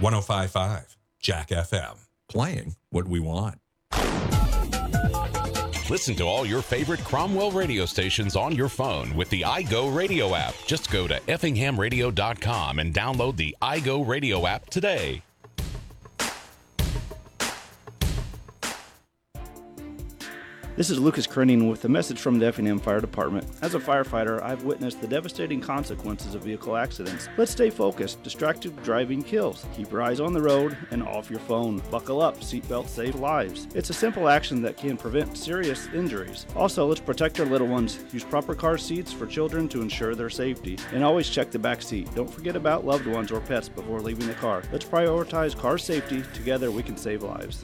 105.5 Jack FM. Playing what we want. Listen to all your favorite Cromwell radio stations on your phone with the iGo Radio app. Just go to effinghamradio.com and download the iGo Radio app today. This is Lucas Krenning with a message from the Effingham Fire Department. As a firefighter, I've witnessed the devastating consequences of vehicle accidents. Let's stay focused. Distracted driving kills. Keep your eyes on the road and off your phone. Buckle up. Seatbelts save lives. It's a simple action that can prevent serious injuries. Also, let's protect our little ones. Use proper car seats for children to ensure their safety. And always check the back seat. Don't forget about loved ones or pets before leaving the car. Let's prioritize car safety. Together we can save lives.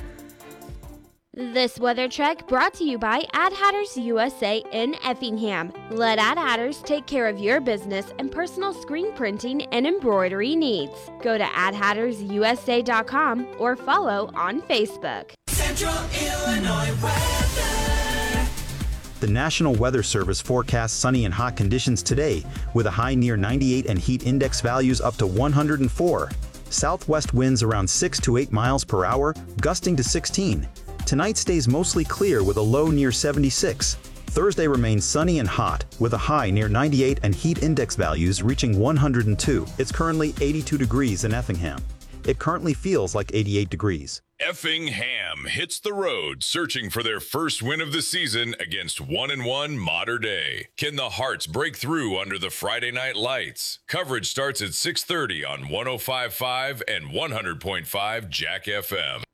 This weather check brought to you by Ad Hatters USA in Effingham. Let Ad Hatters take care of your business and personal screen printing and embroidery needs. Go to adhattersusa.com or follow on Facebook. Central Illinois weather. The National Weather Service forecasts sunny and hot conditions today with a high near 98 and heat index values up to 104. Southwest winds around 6 to 8 miles per hour, gusting to 16. Tonight stays mostly clear with a low near 76. Thursday remains sunny and hot with a high near 98 and heat index values reaching 102. It's currently 82 degrees in Effingham. It currently feels like 88 degrees. Effingham hits the road searching for their first win of the season against 1-1 Mater Dei. Can the Hearts break through under the Friday night lights? Coverage starts at 6:30 on 105.5 and 100.5 Jack FM.